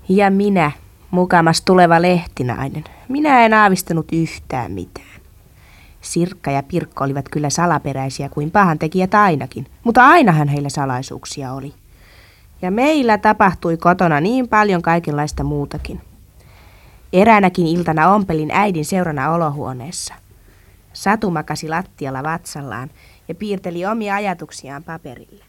Ja minä, mukamas tuleva lehtinainen. Minä en aavistanut yhtään mitään. Sirkka ja Pirkko olivat kyllä salaperäisiä kuin pahantekijät ainakin, mutta ainahan heillä salaisuuksia oli. Ja meillä tapahtui kotona niin paljon kaikenlaista muutakin. Eräänäkin iltana ompelin äidin seurana olohuoneessa. Satu makasi lattialla vatsallaan ja piirteli omia ajatuksiaan paperille.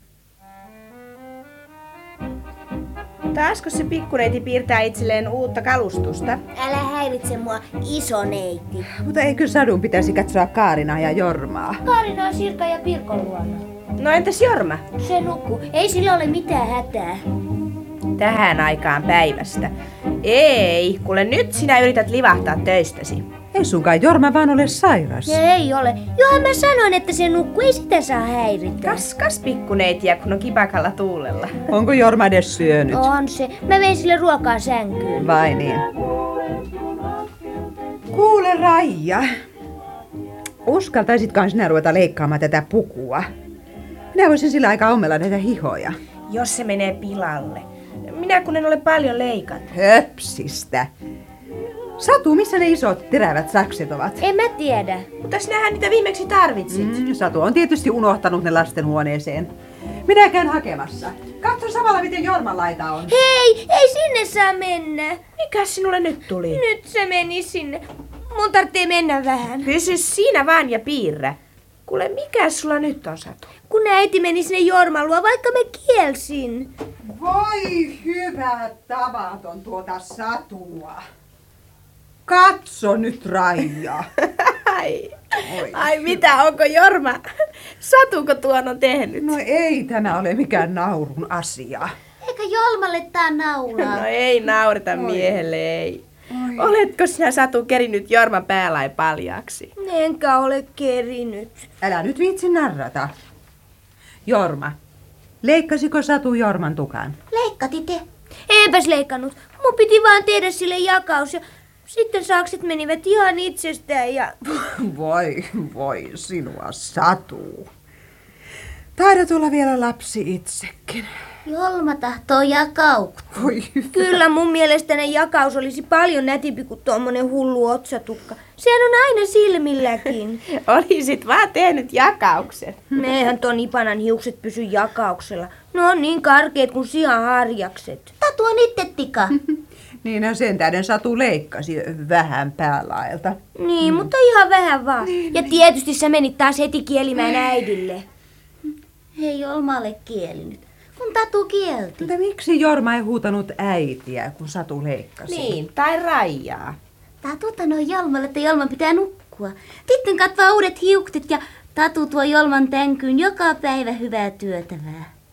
Taasko se pikkuneiti piirtää itselleen uutta kalustusta? Älä häiritse mua, iso neiti. Mutta eikö Sadun pitäisi katsoa Kaarinaa ja Jormaa? Kaarina on Sirkka ja Pirkon luona. No entäs Jorma? Se nukkuu. Ei sillä ole mitään hätää. Tähän aikaan päivästä. Ei, kuule nyt sinä yrität livahtaa töistäsi. Ei sunkaan Jorma vaan ole sairas. Ei ole. Johan mä sanoin, että se nukkuu. Ei sitä saa häiritä. Kas pikkuneitiä, kun on kipakalla tuulella. Onko Jorma edes syönyt? On se. Mä vein sille ruokaa sänkyyn. Vai niin? Kuule Raija, uskaltaisitkaan sinä ruveta leikkaamaan tätä pukua? Minä voisin sillä aikaa ommella näitä hihoja. Jos se menee pilalle. Minä kun en ole paljon leikannut. Höpsistä. Satu, missä ne isot terävät sakset ovat? En mä tiedä. Mutta sinähän niitä viimeksi tarvitsit. Satu on tietysti unohtanut ne lastenhuoneeseen. Minä käyn hakemassa. Katso samalla, miten Jorman laita on. Hei, ei sinne saa mennä. Mikäs sinulle nyt tuli? Nyt se meni sinne. Mun tarvitsee mennä vähän. Pysy siinä vaan ja piirrä. Kuule, mikä sulla nyt on, Satu? Kun äiti meni sinne Jorman luo, vaikka mä kielsin. Voi hyvä tavaton tuota Satua. Katso nyt, Raija. Ai mitä, onko Jorma? Satuko tuon on tehnyt? No ei tämä ole mikään naurun asia. Eikä Jolmalle tää naulaa. No ei naureta miehelle, ei. Oletko sinä, Satu, kerinyt Jorman päälain paljaaksi? Enkä ole kerinyt. Älä nyt viitsi narrata. Jorma, leikkasiko Satu Jorman tukan? Leikkati te? Enpäs leikannut. Mun piti vaan tehdä sille jakaus ja sitten sakset menivät ihan itsestään ja... Voi sinua, Satu. Taidat olla vielä lapsi itsekin. Jolma tahtoo jakaukua. Voi hyvä. Kyllä mun mielestäni jakaus olisi paljon nätimpi kuin tommonen hullu otsatukka. Sehän on aina silmilläkin. Olisit vaan tehnyt jakauksen. Eihän ton Ipanan hiukset pysy jakauksella. Ne on niin karkeet kuin sian harjakset. Tatu on itse tika. Niinhän sen tähden Satu leikkasi vähän päälaelta. Niin, mutta ihan vähän vaan. Ja tietysti sä menit taas heti kielimään äidille. Ei Jolmalle kielinyt, kun Tatu kielti. Mutta miksi Jorma ei huutanut äitiä, kun Satu leikkasi? Niin, tai Raijaa. Tatu sanoi Jolmalle, että Jolman pitää nukkua. Sitten katvaa uudet hiukset ja Tatu tuo Jolman tänkyyn joka päivä hyvää työtävää.